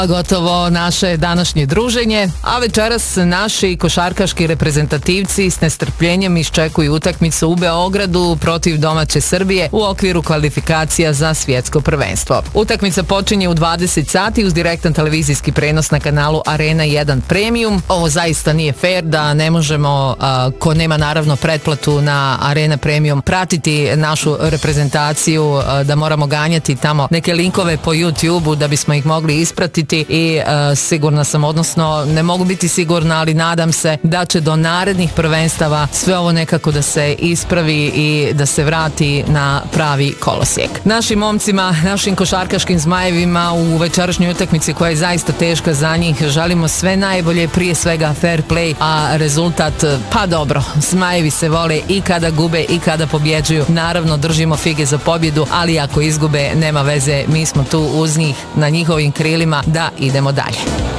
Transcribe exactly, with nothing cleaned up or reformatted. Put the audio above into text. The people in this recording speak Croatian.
Gotovo naše današnje druženje, a večeras naši košarkaški reprezentativci s nestrpljenjem iščekuju utakmicu u Beogradu protiv domaće Srbije u okviru kvalifikacija za svjetsko prvenstvo. Utakmica počinje u dvadeset sati uz direktan televizijski prenos na kanalu Arena jedan Premium. Ovo zaista nije fair da ne možemo, a, ko nema naravno pretplatu na Arena Premium, pratiti našu reprezentaciju, a, da moramo ganjati tamo neke linkove po YouTube-u da bismo ih mogli ispratiti. I uh, sigurna sam, odnosno ne mogu biti sigurna, ali nadam se da će do narednih prvenstava sve ovo nekako da se ispravi i da se vrati na pravi kolosijek. Našim momcima, našim košarkaškim zmajevima u večerašnjoj utakmici koja je zaista teška za njih, želimo sve najbolje, prije svega fair play, a rezultat, pa dobro, zmajevi se vole i kada gube i kada pobjeđuju. Naravno držimo fige za pobjedu, ali ako izgube nema veze, mi smo tu uz njih na njihovim krilima da idemo dalje.